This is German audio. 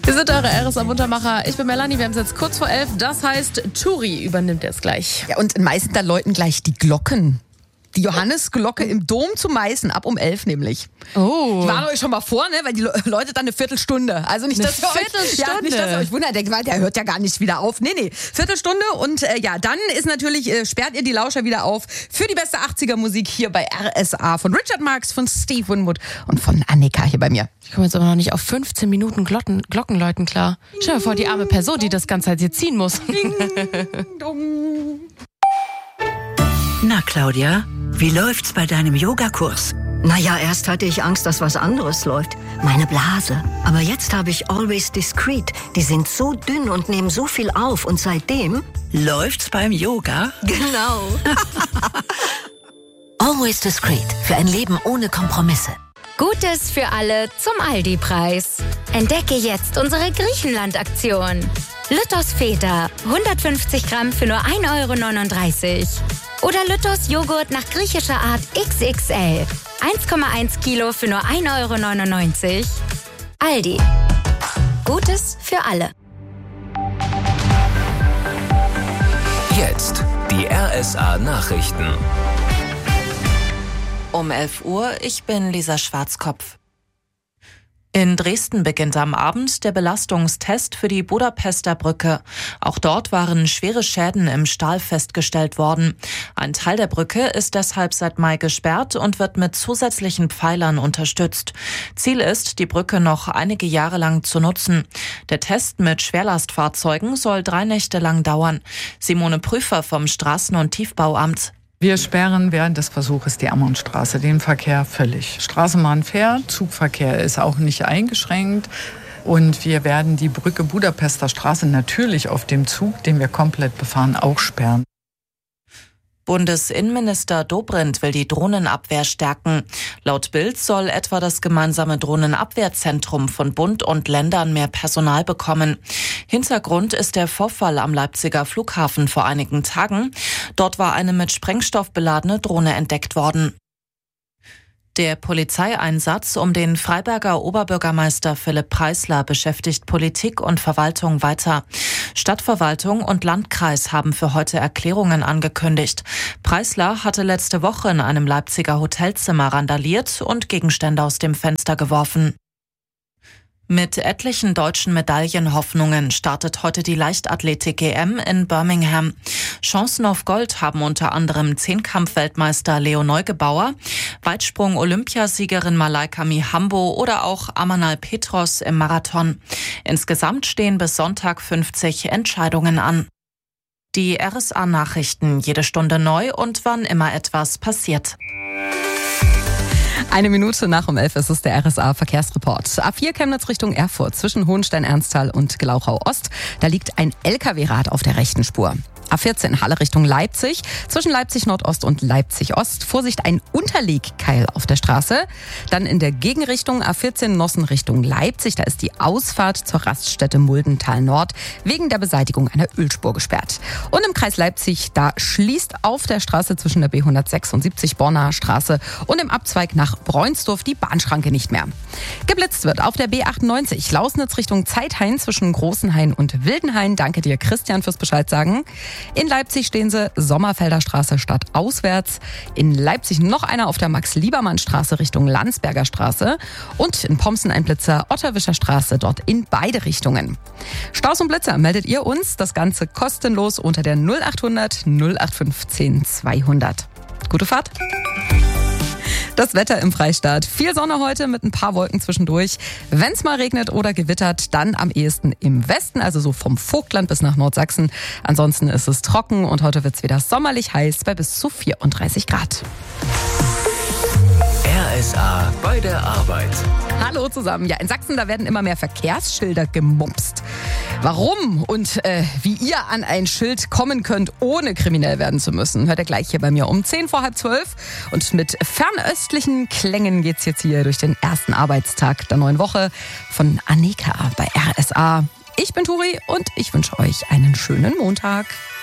Wir sind eure RSA-Muntermacher. Ich bin Melanie, wir haben es jetzt kurz vor 11. Das heißt, Turi übernimmt jetzt gleich. Ja, und in Meißen, da läuten gleich die Glocken. Die Johannesglocke im Dom zu Meißen, ab um 11 nämlich. Oh. Ich warne euch schon mal vor, ne, weil die läutet dann eine Viertelstunde. Also nicht, dass ihr euch wundert, der hört ja gar nicht wieder auf. Nee, Viertelstunde und dann ist natürlich, sperrt ihr die Lauscher wieder auf für die beste 80er-Musik hier bei RSA von Richard Marx, von Steve Winwood und von Annika hier bei mir. Ich komme jetzt aber noch nicht auf 15 Minuten Glockenläuten klar. Stell dir vor, die arme Person, die das Ganze halt hier ziehen muss. Ding, dong. Na, Claudia, wie läuft's bei deinem Yogakurs? Naja, erst hatte ich Angst, dass was anderes läuft. Meine Blase. Aber jetzt habe ich Always Discreet. Die sind so dünn und nehmen so viel auf. Und seitdem... Läuft's beim Yoga? Genau. Always Discreet. Für ein Leben ohne Kompromisse. Gutes für alle zum Aldi-Preis. Entdecke jetzt unsere Griechenland-Aktion. Lütters Feta, 150 Gramm für nur 1,39 €. Oder Lütters Joghurt nach griechischer Art XXL, 1,1 Kilo für nur 1,99 €. Aldi. Gutes für alle. Jetzt die RSA-Nachrichten. Um 11 Uhr, ich bin Lisa Schwarzkopf. In Dresden beginnt am Abend der Belastungstest für die Budapester Brücke. Auch dort waren schwere Schäden im Stahl festgestellt worden. Ein Teil der Brücke ist deshalb seit Mai gesperrt und wird mit zusätzlichen Pfeilern unterstützt. Ziel ist, die Brücke noch einige Jahre lang zu nutzen. Der Test mit Schwerlastfahrzeugen soll 3 Nächte lang dauern. Simone Prüfer vom Straßen- und Tiefbauamt. Wir sperren während des Versuches die Ammonstraße, den Verkehr völlig. Straßenbahn fährt, Zugverkehr ist auch nicht eingeschränkt. Und wir werden die Brücke Budapester Straße natürlich auf dem Zug, den wir komplett befahren, auch sperren. Bundesinnenminister Dobrindt will die Drohnenabwehr stärken. Laut Bild soll etwa das gemeinsame Drohnenabwehrzentrum von Bund und Ländern mehr Personal bekommen. Hintergrund ist der Vorfall am Leipziger Flughafen vor einigen Tagen. Dort war eine mit Sprengstoff beladene Drohne entdeckt worden. Der Polizeieinsatz um den Freiberger Oberbürgermeister Philipp Preisler beschäftigt Politik und Verwaltung weiter. Stadtverwaltung und Landkreis haben für heute Erklärungen angekündigt. Preisler hatte letzte Woche in einem Leipziger Hotelzimmer randaliert und Gegenstände aus dem Fenster geworfen. Mit etlichen deutschen Medaillenhoffnungen startet heute die Leichtathletik-EM in Birmingham. Chancen auf Gold haben unter anderem Zehnkampf-Weltmeister Leo Neugebauer, Weitsprung-Olympiasiegerin Malaika Mihambo oder auch Amanal Petros im Marathon. Insgesamt stehen bis Sonntag 50 Entscheidungen an. Die RSA-Nachrichten jede Stunde neu und wann immer etwas passiert. 1 Minute nach um 11 ist es der RSA-Verkehrsreport. A4 Chemnitz Richtung Erfurt zwischen Hohenstein-Ernsthal und Glauchau-Ost. Da liegt ein LKW-Rad auf der rechten Spur. A14 Halle Richtung Leipzig, zwischen Leipzig Nordost und Leipzig Ost. Vorsicht, ein Unterlegkeil auf der Straße. Dann in der Gegenrichtung A14 Nossen Richtung Leipzig. Da ist die Ausfahrt zur Raststätte Muldental Nord wegen der Beseitigung einer Ölspur gesperrt. Und im Kreis Leipzig, da schließt auf der Straße zwischen der B176 Bornaer Straße und dem Abzweig nach Breunsdorf die Bahnschranke nicht mehr. Geblitzt wird auf der B98 Lausnitz Richtung Zeithain zwischen Großenhain und Wildenhain. Danke dir, Christian, fürs Bescheid sagen. In Leipzig stehen sie Sommerfelder Straße stadtauswärts. In Leipzig noch einer auf der Max-Liebermann-Straße Richtung Landsberger Straße. Und in Pomsen ein Blitzer Otterwischer Straße, dort in beide Richtungen. Staus und Blitzer meldet ihr uns. Das Ganze kostenlos unter der 0800 0815 200. Gute Fahrt. Das Wetter im Freistaat. Viel Sonne heute mit ein paar Wolken zwischendurch. Wenn es mal regnet oder gewittert, dann am ehesten im Westen, also so vom Vogtland bis nach Nordsachsen. Ansonsten ist es trocken und heute wird es wieder sommerlich heiß bei bis zu 34 Grad. RSA bei der Arbeit. Hallo zusammen. Ja, in Sachsen, da werden immer mehr Verkehrsschilder gemupst. Warum und wie ihr an ein Schild kommen könnt, ohne kriminell werden zu müssen, hört ihr gleich hier bei mir um 10 vor halb 12. Und mit fernöstlichen Klängen geht's jetzt hier durch den ersten Arbeitstag der neuen Woche von Annika bei RSA. Ich bin Turi und ich wünsche euch einen schönen Montag.